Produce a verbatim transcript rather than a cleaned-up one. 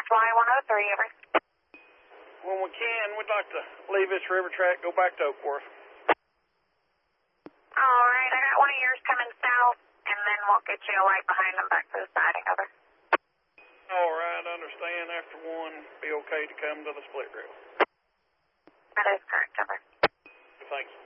Y one oh three, over. When we can, we'd like to leave this river track, go back to Oakworth. All right, I got one of yours coming south, and then we'll get you a light behind them back to the siding, over. All right, understand. After one, be okay to come to the split rail. That is correct, over. Thanks.